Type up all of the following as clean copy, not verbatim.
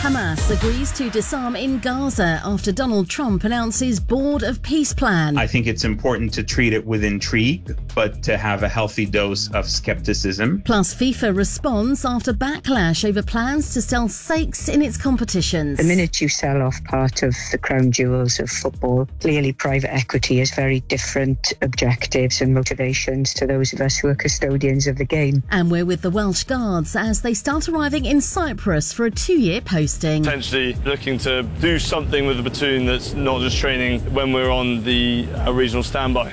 Hamas agrees to disarm in Gaza after Donald Trump announces board of peace plan. I think it's important to treat it with intrigue, but to have a healthy dose of skepticism. Plus, FIFA responds after backlash over plans to sell stakes in its competitions. The minute you sell off part of the crown jewels of football, clearly private equity has very different objectives and motivations to those of us who are custodians of the game. And we're with the Welsh Guards as they start arriving in Cyprus for a 2-year posting. Potentially looking to do something with the platoon that's not just training when we're on the regional standby.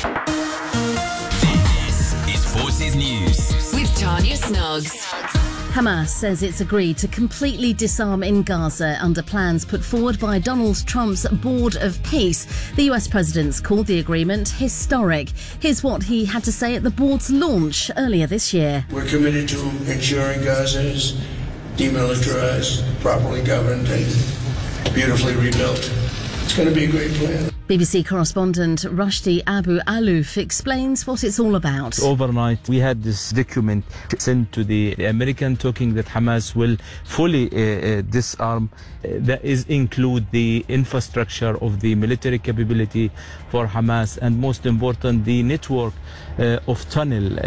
This is Forces News with Tanya Snoggs. Hamas says it's agreed to completely disarm in Gaza under plans put forward by Donald Trump's Board of Peace. The US president's called the agreement historic. Here's what he had to say at the board's launch earlier this year. We're committed to ensuring Gaza is demilitarized, properly governed, and beautifully rebuilt. It's going to be a great plan. BBC correspondent Rushdie Abu Alouf explains what it's all about. Overnight, we had this document sent to the American talking that Hamas will fully disarm. That is include the infrastructure of the military capability for Hamas, and most important, the network of tunnel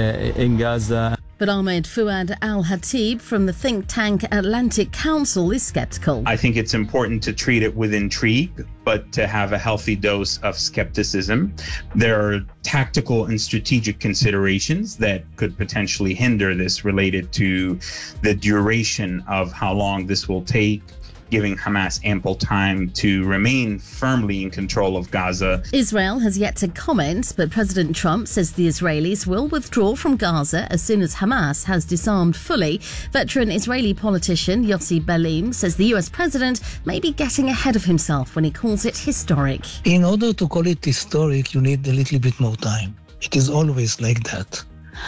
in Gaza. But Ahmed Fouad Al-Hatib from the think tank Atlantic Council is sceptical. I think it's important to treat it with intrigue, but to have a healthy dose of skepticism. There are tactical and strategic considerations that could potentially hinder this related to the duration of how long this will take, giving Hamas ample time to remain firmly in control of Gaza. Israel has yet to comment, but President Trump says the Israelis will withdraw from Gaza as soon as Hamas has disarmed fully. Veteran Israeli politician Yossi Belim says the US president may be getting ahead of himself when he calls it historic. In order to call it historic, you need a little bit more time. It is always like that.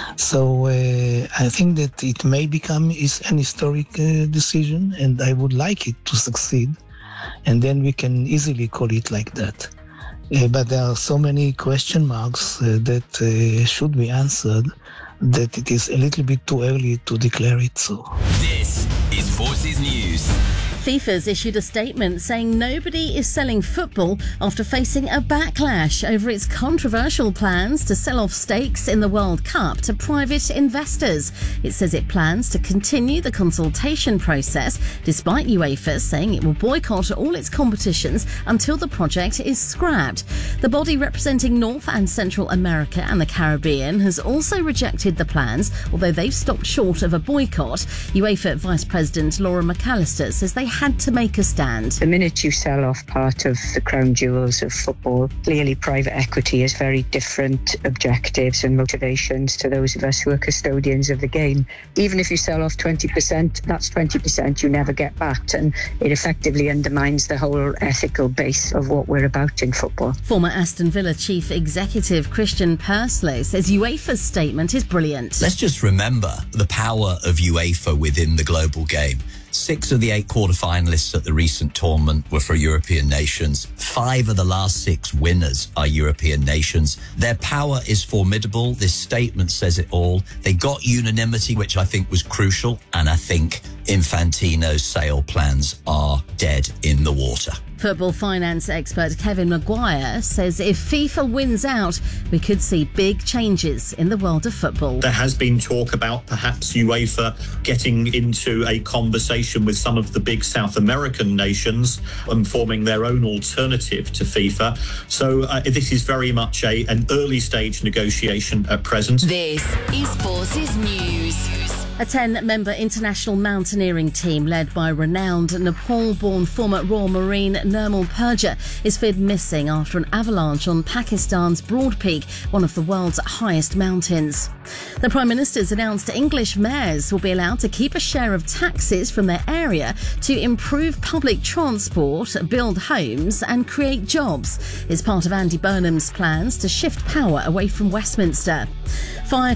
So I think that it may become an historic decision, and I would like it to succeed, and then we can easily call it like that. But there are so many question marks that should be answered that it is a little bit too early to declare it so. This is Forces News. FIFA's issued a statement saying nobody is selling football after facing a backlash over its controversial plans to sell off stakes in the World Cup to private investors. It says it plans to continue the consultation process, despite UEFA saying it will boycott all its competitions until the project is scrapped. The body representing North and Central America and the Caribbean has also rejected the plans, although they've stopped short of a boycott. UEFA Vice President Laura McAllister says they had to make a stand. The minute you sell off part of the crown jewels of football, clearly private equity has very different objectives and motivations to those of us who are custodians of the game. Even if you sell off 20%, that's 20% you never get back, and it effectively undermines the whole ethical base of what we're about in football. Former Aston Villa chief executive Christian Pursley says UEFA's statement is brilliant. Let's just remember the power of UEFA within the global game. 6 of the 8 quarterfinalists at the recent tournament were for European nations. 5 of the last 6 winners are European nations. Their power is formidable. This statement says it all. They got unanimity, which I think was crucial. And I think Infantino's sale plans are dead in the water. Football finance expert Kevin Maguire says if FIFA wins out, we could see big changes in the world of football. There has been talk about perhaps UEFA getting into a conversation with some of the big South American nations and forming their own alternative to FIFA. So this is very much an early stage negotiation at present. This is Forces News. A 10-member international mountaineering team led by renowned Nepal-born former Royal Marine Nirmal Purja is feared missing after an avalanche on Pakistan's Broad Peak, one of the world's highest mountains. The Prime Minister's announced English mayors will be allowed to keep a share of taxes from their area to improve public transport, build homes and create jobs. It's part of Andy Burnham's plans to shift power away from Westminster.